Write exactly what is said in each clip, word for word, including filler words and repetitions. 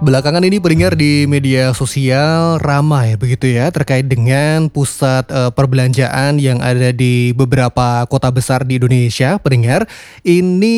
Belakangan ini pendengar di media sosial ramai begitu ya terkait dengan pusat, eee, perbelanjaan yang ada di beberapa kota besar di Indonesia pendengar. Ini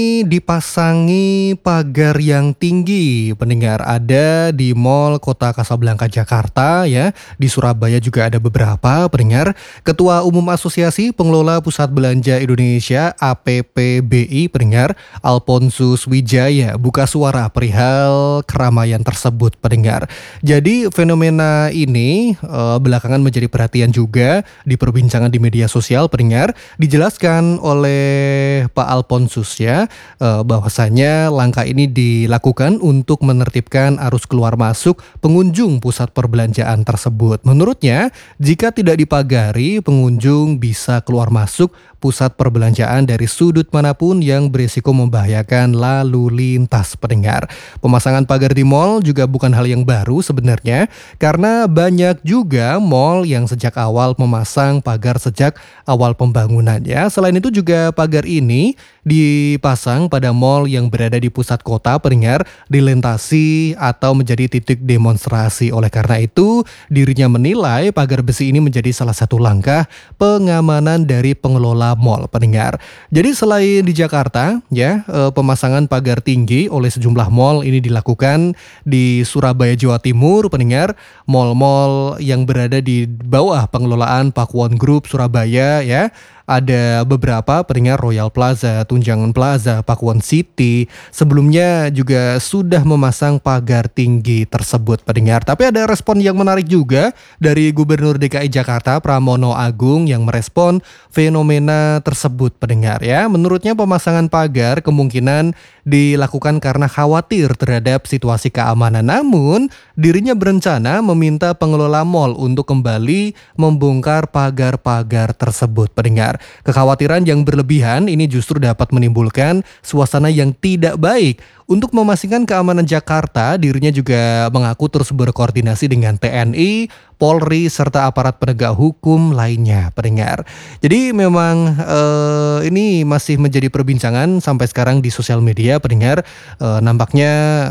dipasangi pagar yang tinggi pendengar, ada di Mall Kota Kasablanka Jakarta ya, di Surabaya juga ada beberapa pendengar. Ketua Umum Asosiasi Pengelola Pusat Belanja Indonesia A P P B I pendengar, Alphonsus Wijaya buka suara perihal keramaian tersebut pendengar. Jadi fenomena ini, eee, belakangan menjadi perhatian juga diperbincangkan di media sosial pendengar. Dijelaskan oleh Pak Alphonsus ya, eee, bahwasanya langkah ini dilakukan untuk menertibkan arus keluar masuk pengunjung pusat perbelanjaan tersebut. Menurutnya, jika tidak dipagari, pengunjung bisa keluar masuk pusat perbelanjaan dari sudut manapun yang berisiko membahayakan lalu lintas pendengar. Pemasangan pagar di mal juga bukan hal yang baru sebenarnya, karena banyak juga mal yang sejak awal memasang pagar sejak awal pembangunannya. Selain itu juga pagar ini dipasang pada mal yang berada di pusat kota pendengar, dilintasi atau menjadi titik demonstrasi. Oleh karena itu, dirinya menilai pagar besi ini menjadi salah satu langkah pengamanan dari pengelola mal pendengar. Jadi selain di Jakarta ya, eh, pemasangan pagar tinggi oleh sejumlah mal ini dilakukan di Surabaya, Jawa Timur pendengar. Mal-mal yang berada di bawah pengelolaan Pakuwon Group Surabaya ya. Ada beberapa pendengar, Royal Plaza, Tunjangan Plaza, Pakuwon City sebelumnya juga sudah memasang pagar tinggi tersebut pendengar. Tapi ada respon yang menarik juga dari Gubernur D K I Jakarta Pramono Anung yang merespon fenomena tersebut pendengar ya. Menurutnya pemasangan pagar kemungkinan dilakukan karena khawatir terhadap situasi keamanan. Namun dirinya berencana meminta pengelola mal untuk kembali membongkar pagar-pagar tersebut pendengar. Kekhawatiran yang berlebihan ini justru dapat menimbulkan suasana yang tidak baik. Untuk memastikan keamanan Jakarta, dirinya juga mengaku terus berkoordinasi dengan T N I, Polri, serta aparat penegak hukum lainnya pendengar. Jadi memang eh, ini masih menjadi perbincangan sampai sekarang di sosial media pendengar. Eh, nampaknya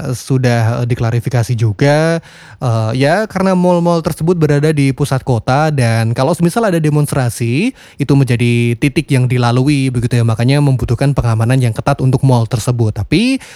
sudah diklarifikasi juga eh, ya, karena mal-mal tersebut berada di pusat kota dan kalau misal ada demonstrasi itu menjadi titik yang dilalui begitu ya, makanya membutuhkan pengamanan yang ketat untuk mal tersebut. Tapi